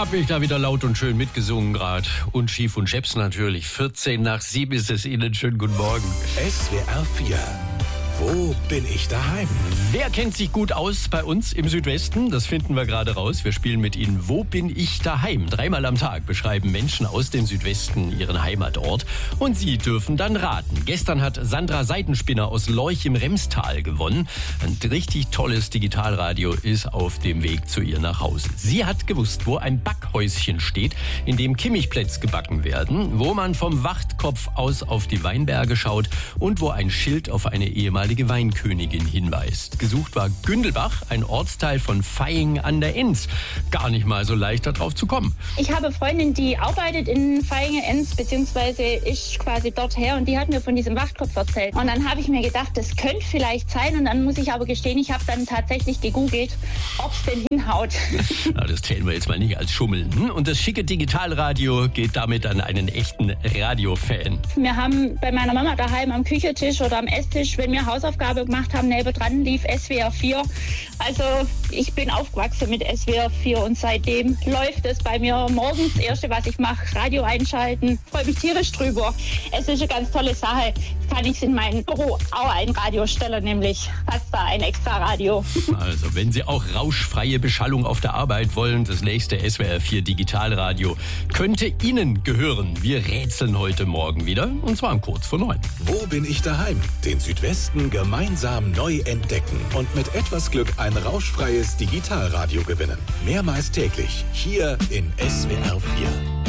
Hab ich da wieder laut und schön mitgesungen gerade. Und Schief und Scheps natürlich. 7:14 ist es Ihnen. Schönen guten Morgen. SWR 4. Wo bin ich daheim? Wer kennt sich gut aus bei uns im Südwesten? Das finden wir gerade raus. Wir spielen mit Ihnen Wo bin ich daheim? 3-mal am Tag beschreiben Menschen aus dem Südwesten ihren Heimatort. Und Sie dürfen dann raten. Gestern hat Sandra Seitenspinner aus Lorch im Remstal gewonnen. Ein richtig tolles Digitalradio ist auf dem Weg zu ihr nach Hause. Sie hat gewusst, wo ein Backhäuschen steht, in dem Kimmichplätz gebacken werden, wo man vom Wachtkopf aus auf die Weinberge schaut und wo ein Schild auf eine ehemalige Weinkönigin hinweist. Gesucht war Gündelbach, ein Ortsteil von Vaihingen an der Enz. Gar nicht mal so leicht, darauf zu kommen. Ich habe eine Freundin, die arbeitet in Vaihingen-Enz, beziehungsweise ist quasi dort her, und die hat mir von diesem Wachtkopf erzählt. Und dann habe ich mir gedacht, das könnte vielleicht sein, und dann muss ich aber gestehen, ich habe dann tatsächlich gegoogelt, ob es denn hinhaut. Na, das zählen wir jetzt mal nicht als Schummeln. Und das schicke Digitalradio geht damit an einen echten Radiofan. Wir haben bei meiner Mama daheim am Küchentisch oder am Esstisch, wenn wir Hausaufgabe gemacht haben, nebendran lief SWR 4. Also ich bin aufgewachsen mit SWR 4 und seitdem läuft es bei mir morgens. Das Erste, was ich mache, Radio einschalten. Freue mich tierisch drüber. Es ist eine ganz tolle Sache. Kann ich in mein Büro auch ein Radio stellen, nämlich fast da ein extra Radio. Also wenn Sie auch rauschfreie Beschallung auf der Arbeit wollen, das nächste SWR 4 Digitalradio könnte Ihnen gehören. Wir rätseln heute Morgen wieder, und zwar um kurz vor 9. Wo bin ich daheim? Den Südwesten gemeinsam neu entdecken und mit etwas Glück ein rauschfreies Digitalradio gewinnen. Mehrmals täglich hier in SWR 4.